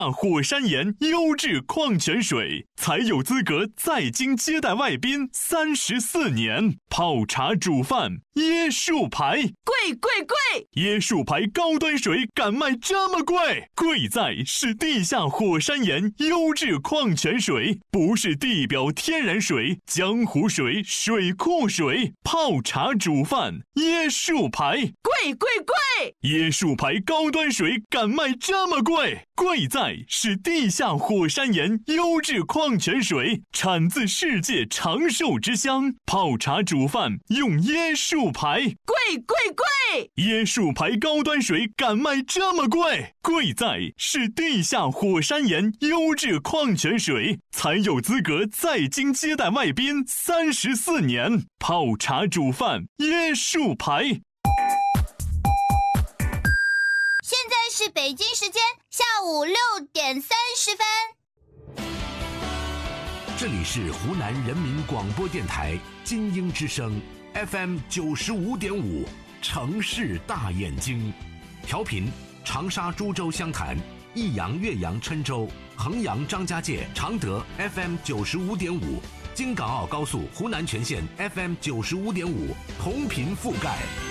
火山岩优质矿泉水，才有资格在京接待外宾34年。泡茶煮饭，椰树牌， 贵贵贵！ 椰树牌高端水敢卖这么贵？贵在是地下火山岩优质矿泉水，不是地表天然水、江湖水、水库水。泡茶煮饭，椰树牌， 贵贵贵！ 椰树牌高端水敢卖这么贵？贵在是地下火山岩优质矿泉水，产自世界长寿之乡。泡茶煮饭用椰树牌， 贵贵贵！ 椰树牌高端水敢卖这么贵？贵在是地下火山岩优质矿泉水，才有资格在京接待外宾34年。泡茶煮饭，椰树牌。 现在是北京时间下午6点30分。 这里是湖南人民广播电台金鹰之声 FM 95.5，城市大眼睛，调频长沙、株洲、湘潭、益阳、岳阳、郴州、衡阳、张家界、常德 FM 95.5，京港澳高速湖南全线 FM 95.5，同频覆盖。